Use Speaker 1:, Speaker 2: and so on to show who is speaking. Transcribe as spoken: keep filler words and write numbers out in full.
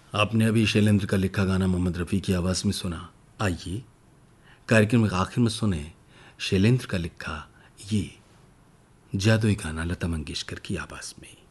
Speaker 1: आपने अभी शैलेंद्र का लिखा गाना मोहम्मद रफ़ी की आवाज़ में सुना। आइए कार्यक्रम के आखिर में सुने शैलेंद्र का लिखा ये जादुई गाना लता मंगेशकर की आवाज़ में।